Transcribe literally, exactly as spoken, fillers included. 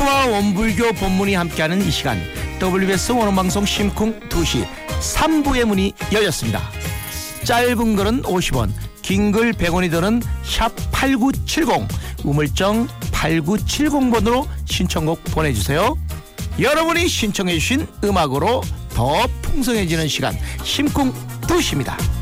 천주교와 원불교 본문이 함께하는 이 시간, 더블유비에스 원어방송 심쿵 두 시 삼 부의 문이 열렸습니다. 짧은 글은 오십 원, 긴 글 백 원이 드는 샵 팔구칠공, 우물정 팔구칠공 번으로 신청곡 보내주세요. 여러분이 신청해 주신 음악으로 더 풍성해지는 시간, 심쿵 두 시입니다.